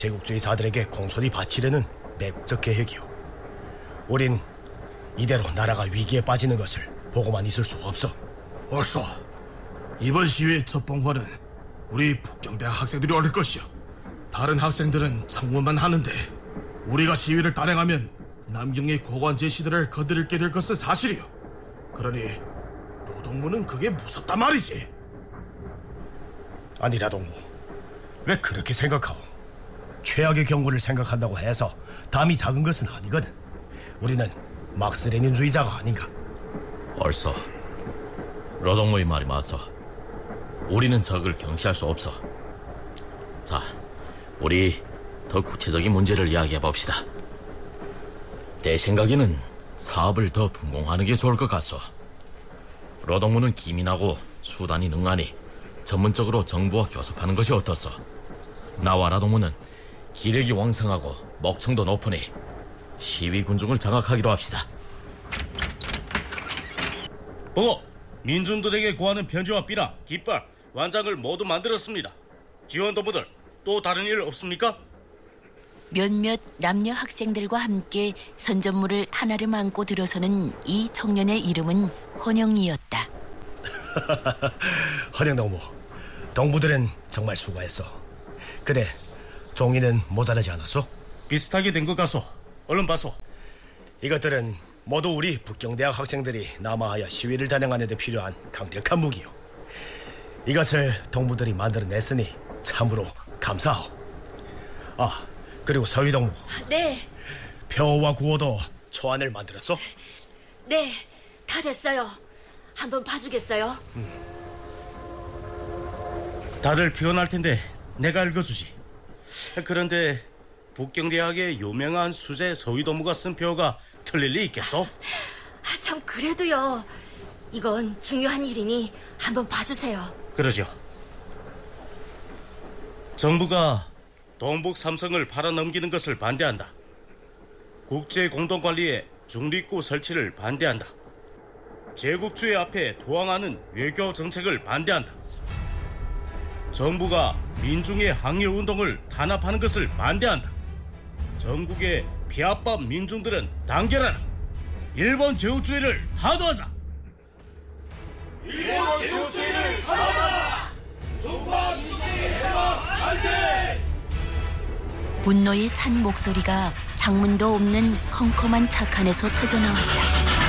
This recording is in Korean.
제국주의자들에게 공손히 바치려는 매국적 계획이요. 우린 이대로 나라가 위기에 빠지는 것을 보고만 있을 수 없어. 얼쏘, 이번 시위의 첫 번관은 우리 북경대학 학생들이 얻을 것이요. 다른 학생들은 청문만 하는데 우리가 시위를 단행하면 남경의 고관 제시들을 거드릴게 될 것은 사실이요. 그러니 노동부는 그게 무섭단 말이지. 아니 라동무, 왜 그렇게 생각하오? 최악의 경고를 생각한다고 해서 담이 작은 것은 아니거든. 우리는 막스레닌주의자가 아닌가. 얼쏘, 노동부의 말이 맞소. 우리는 적을 경시할 수 없어. 자, 우리 더 구체적인 문제를 이야기해봅시다. 내 생각에는 사업을 더 분공하는 게 좋을 것 같소. 노동부는 기민하고 수단이 능하니 전문적으로 정부와 교섭하는 것이 어떻소? 나와 노동부는 기력이 왕성하고 목청도 높으니 시위 군중을 장악하기로 합시다. 보고! 민중들에게 구하는 편지와 비랑, 깃발, 완장을 모두 만들었습니다. 지원도부들 또 다른 일 없습니까? 몇몇 남녀 학생들과 함께 선전물을 하나를 안고 들어서는 이 청년의 이름은 헌영이었다. 헌영동무, 동무들은 정말 수고했어. 그래, 종이는 모자라지 않았어? 비슷하게 된 것 같소. 얼른 봐소. 이것들은 모두 우리 북경대학 학생들이 남아하여 시위를 단행하는 데 필요한 강력한 무기요. 이것을 동무들이 만들어냈으니 참으로 감사하오. 아, 그리고 서위동무, 네, 표와 구호도 초안을 만들었어? 네, 다 됐어요. 한번 봐주겠어요? 다들 피곤할 텐데 내가 읽어주지. 그런데 북경대학의 유명한 수재 서위도무가 쓴 표가 틀릴 리 있겠어? 참 그래도요. 이건 중요한 일이니 한번 봐주세요. 그러죠. 정부가 동북 삼성을 팔아넘기는 것을 반대한다. 국제공동관리의 중립구 설치를 반대한다. 제국주의 앞에 도항하는 외교 정책을 반대한다. 정부가 민중의 항일운동을 탄압하는 것을 반대한다. 전국의 피압밥 민중들은 단결하라. 일본 제국주의를 타도하자. 일본 제국주의를 타도하자.中华 민족의 해방 만세! 분노에 찬 목소리가 창문도 없는 컴컴한 착한에서 터져나왔다.